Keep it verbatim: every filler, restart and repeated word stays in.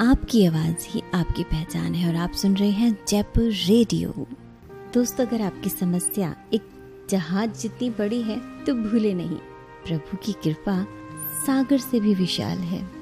आपकी आवाज़ ही आपकी पहचान है और आप सुन रहे हैं जयपुर रेडियो। दोस्तों, अगर आपकी समस्या एक जहाज जितनी बड़ी है तो भूले नहीं, प्रभु की कृपा सागर से भी विशाल है।